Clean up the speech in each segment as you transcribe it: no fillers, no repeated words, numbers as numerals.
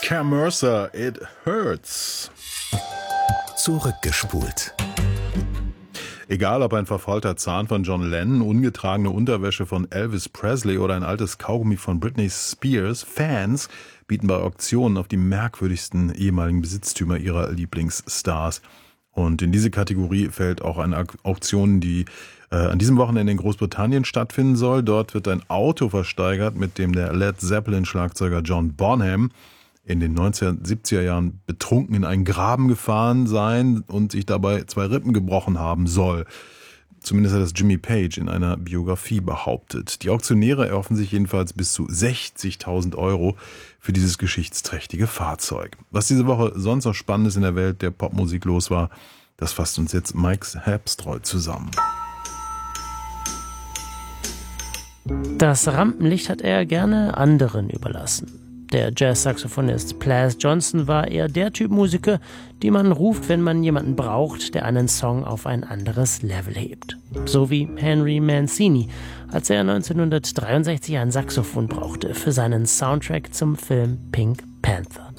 Cam Mercer, It Hurts. Zurückgespult. Egal ob ein verfaulter Zahn von John Lennon, ungetragene Unterwäsche von Elvis Presley oder ein altes Kaugummi von Britney Spears, Fans bieten bei Auktionen auf die merkwürdigsten ehemaligen Besitztümer ihrer Lieblingsstars. Und in diese Kategorie fällt auch eine Auktion, die an diesem Wochenende in Großbritannien stattfinden soll. Dort wird ein Auto versteigert, mit dem der Led Zeppelin-Schlagzeuger John Bonham in den 1970er Jahren betrunken in einen Graben gefahren sein und sich dabei 2 Rippen gebrochen haben soll. Zumindest hat das Jimmy Page in einer Biografie behauptet. Die Auktionäre erhoffen sich jedenfalls bis zu 60.000 € für dieses geschichtsträchtige Fahrzeug. Was diese Woche sonst noch Spannendes in der Welt der Popmusik los war, das fasst uns jetzt Mike Herbstreu zusammen. Das Rampenlicht hat er gerne anderen überlassen. Der Jazz-Saxophonist Plas Johnson war eher der Typ Musiker, den man ruft, wenn man jemanden braucht, der einen Song auf ein anderes Level hebt. So wie Henry Mancini, als er 1963 ein Saxophon brauchte für seinen Soundtrack zum Film Pink Panther.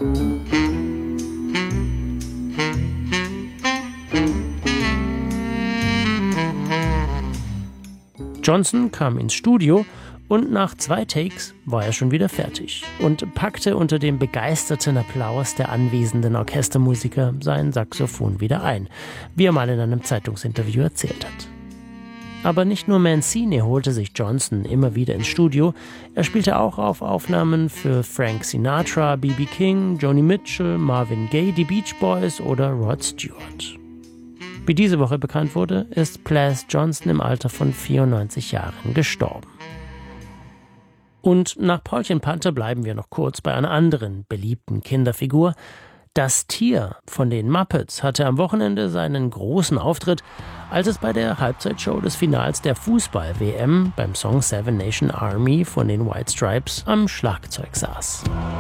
Johnson kam ins Studio und nach 2 Takes war er schon wieder fertig und packte unter dem begeisterten Applaus der anwesenden Orchestermusiker sein Saxophon wieder ein, wie er mal in einem Zeitungsinterview erzählt hat. Aber nicht nur Mancini holte sich Johnson immer wieder ins Studio, er spielte auch auf Aufnahmen für Frank Sinatra, B.B. King, Joni Mitchell, Marvin Gaye, die Beach Boys oder Rod Stewart. Wie diese Woche bekannt wurde, ist Plas Johnson im Alter von 94 Jahren gestorben. Und nach Paulchen Panther bleiben wir noch kurz bei einer anderen beliebten Kinderfigur. Das Tier von den Muppets hatte am Wochenende seinen großen Auftritt, als es bei der Halbzeitshow des Finals der Fußball-WM beim Song Seven Nation Army von den White Stripes am Schlagzeug saß.